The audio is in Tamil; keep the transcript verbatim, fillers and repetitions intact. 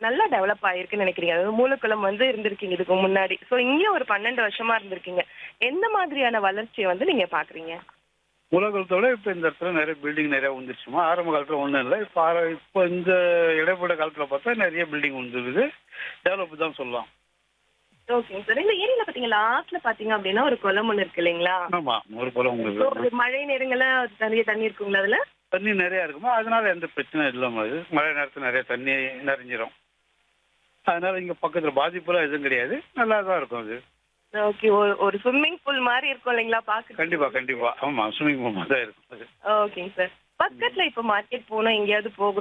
நல்லா டெவலப் ஆயிருக்குன்னு நினைக்கிறீங்க? அதாவது மூலக்குளம் வந்து இருந்திருக்கீங்க இதுக்கு முன்னாடி. சோ இங்கேயும் ஒரு பன்னெண்டு வருஷமா இருந்திருக்கீங்க. எந்த மாதிரியான வளர்ச்சிய வந்து நீங்க பார்க்குறீங்க? உலகத்தோட இப்ப இந்த இடத்துல நிறைய பில்டிங் நிறைய வந்துருச்சுமா. ஆரம்ப காலத்துல ஒண்ணும் இல்ல. இப்ப ஆர இப்ப இந்த இடைப்பட்ட காலத்துல பார்த்தா நிறைய பில்டிங் வந்துருக்குது. டெவலப் தான் சொல்லலாம். ஓகேங்க சார். இந்த ஏரியில பார்த்தீங்களா, ஆத்துல பார்த்தீங்க அப்படின்னா ஒரு குளம் ஒண்ணு இருக்கு இல்லைங்களா? ஆமா. ஒரு குளம் சோ உங்களுக்கு. ஒரு மழை நேரங்கள்ல நிறைய தண்ணி இருக்குங்களா அதுல? தண்ணி நிறைய இருக்குமா, அதனால எந்த பிரச்சனையும் இல்லாம அது. மழை நேரத்துல நிறைய தண்ணி நிறைஞ்சிரும். அதனால இங்க பக்கத்துல பாதிப்புலாம் எதுவும் கிடையாது. நல்லா தான் இருக்கும் அது. ஓகே. ஒரு ஒரு ஸ்விம்மிங் பூல் மாரி இருக்கும் இல்லைங்களா பாக்க? கண்டிப்பா, கண்டிப்பா. ஆமா. ஸ்விம்மிங் பூல் மாதிரி தான் இருக்கும் அது. ஓகேங்க சார். பக்கத்துல இப்ப மார்க்கெட் போனோம், எங்கேயாவது போகணும்